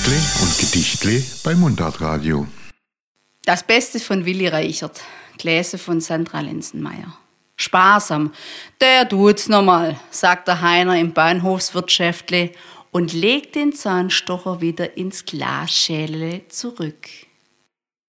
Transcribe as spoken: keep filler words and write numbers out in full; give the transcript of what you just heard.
Geschichtle und Gedichtle bei Mundartradio. Das Beste von Willi Reichert, Gläser von Sandra Lenzenmeier. Sparsam, der tut's nochmal, sagt der Heiner im Bahnhofswirtschäftle und legt den Zahnstocher wieder ins Glasschälele zurück.